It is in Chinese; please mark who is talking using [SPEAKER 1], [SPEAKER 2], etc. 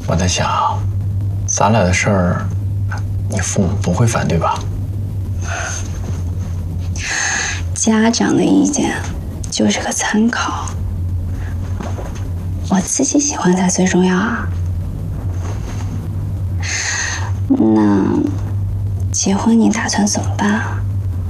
[SPEAKER 1] 我在想，咱俩的事儿，你父母不会反对吧？
[SPEAKER 2] 家长的意见就是个参考，我自己喜欢才最重要啊。那结婚你打算怎么办啊？